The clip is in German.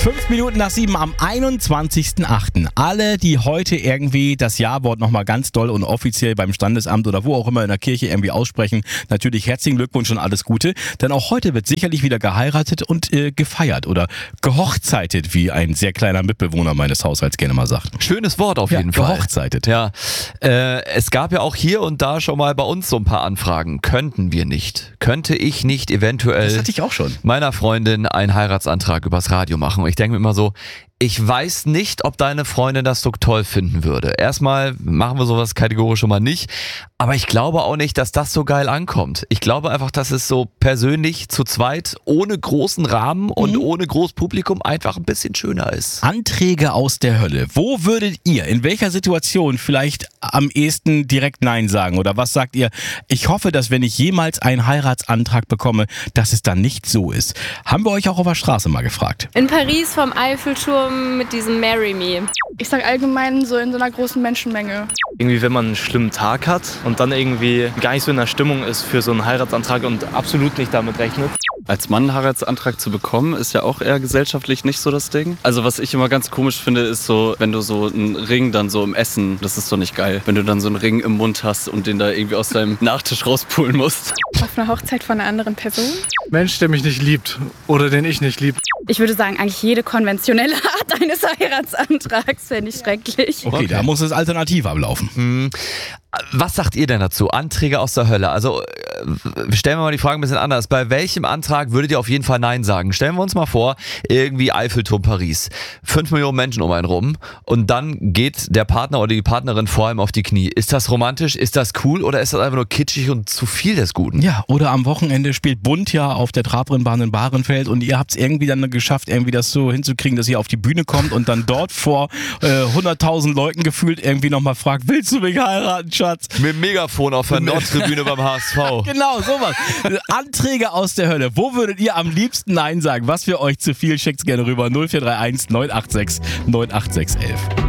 5 Minuten nach 7 am 21.08. Alle, die heute irgendwie das Ja-Wort nochmal ganz doll und offiziell beim Standesamt oder wo auch immer in der Kirche irgendwie aussprechen, natürlich herzlichen Glückwunsch und alles Gute. Denn auch heute wird sicherlich wieder geheiratet und gefeiert oder gehochzeitet, wie ein sehr kleiner Mitbewohner meines Haushalts gerne mal sagt. Schönes Wort auf jeden Fall. Gehochzeitet. Ja, es gab ja auch hier und da schon mal bei uns so ein paar Anfragen. Könnten wir nicht? Könnte ich nicht eventuell Das hatte ich auch schon. meiner Freundin einen Heiratsantrag übers Radio machen? Und ich denke mir immer so, ich weiß nicht, ob deine Freundin das so toll finden würde. Erstmal machen wir sowas kategorisch schon mal nicht, aber ich glaube auch nicht, dass das so geil ankommt. Ich glaube einfach, dass es so persönlich zu zweit, ohne großen Rahmen und ohne großes Publikum einfach ein bisschen schöner ist. Anträge aus der Hölle. Wo würdet ihr, in welcher Situation vielleicht am ehesten direkt Nein sagen? Oder was sagt ihr? Ich hoffe, dass wenn ich jemals einen Heiratsantrag bekomme, dass es dann nicht so ist. Haben wir euch auch auf der Straße mal gefragt. In Paris vom Eiffelturm mit diesem Marry Me. Ich sag allgemein so in so einer großen Menschenmenge. Irgendwie, wenn man einen schlimmen Tag hat und dann irgendwie gar nicht so in der Stimmung ist für so einen Heiratsantrag und absolut nicht damit rechnet. Als Mann einen Heiratsantrag zu bekommen, ist ja auch eher gesellschaftlich nicht so das Ding. Also was ich immer ganz komisch finde, ist so, wenn du so einen Ring dann so im Essen, das ist doch nicht geil. Wenn du dann so einen Ring im Mund hast und den da irgendwie aus deinem Nachtisch rauspulen musst. Auf einer Hochzeit von einer anderen Person? Mensch, der mich nicht liebt oder den ich nicht lieb. Ich würde sagen, eigentlich jede konventionelle Art eines Heiratsantrags fände ich schrecklich. Okay, da muss es alternativ ablaufen. Was sagt ihr denn dazu? Anträge aus der Hölle. Also stellen wir mal die Frage ein bisschen anders. Bei welchem Antrag würdet ihr auf jeden Fall Nein sagen? Stellen wir uns mal vor, irgendwie Eiffelturm Paris. 5 Millionen Menschen um einen rum und dann geht der Partner oder die Partnerin vor allem auf die Knie. Ist das romantisch? Ist das cool? Oder ist das einfach nur kitschig und zu viel des Guten? Ja, oder am Wochenende spielt Bund ja auf der Trabrennbahn in Bahrenfeld und ihr habt es irgendwie dann geschafft, irgendwie das so hinzukriegen, dass ihr auf die Bühne kommt und dann dort vor 100.000 Leuten gefühlt irgendwie nochmal fragt, willst du mich heiraten, Schatz? Mit dem Megafon auf der Nordtribüne beim HSV. Genau, sowas. Anträge aus der Hölle. Wo würdet ihr am liebsten Nein sagen? Was für euch zu viel? Schickt's gerne rüber. 0431 986 98611.